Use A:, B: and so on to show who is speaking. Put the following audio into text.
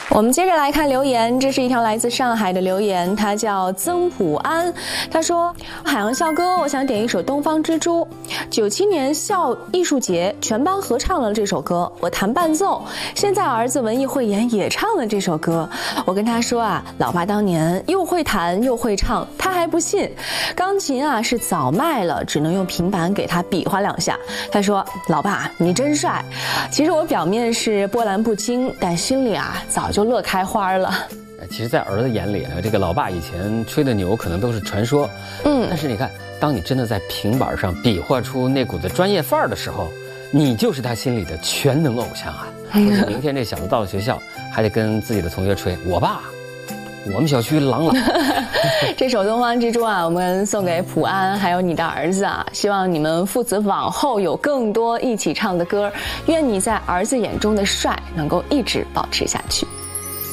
A: 我们接着来看留言，这是一条来自上海的留言，他叫曾普安，他说：海洋校歌，我想点一首《东方之珠》。97年校艺术节全班合唱了这首歌，我弹伴奏。现在儿子文艺汇演也唱了这首歌，我跟他说啊，老爸当年又会弹又会唱，他还不信。钢琴啊是早卖了，只能用平板给他比划2下。他说：老爸你真帅。其实我表面是波澜不惊，但心里啊早就乐开花了。
B: 其实，在儿子眼里呢，这个老爸以前吹的牛可能都是传说。但是你看，当你真的在平板上比划出那股子专业范儿的时候，你就是他心里的全能偶像啊！明天这小子到了学校，还得跟自己的同学吹我爸。我们小区朗朗。
A: 这首《东方之珠》啊，我们送给普安还有你的儿子啊，希望你们父子往后有更多一起唱的歌，愿你在儿子眼中的帅能够一直保持下去。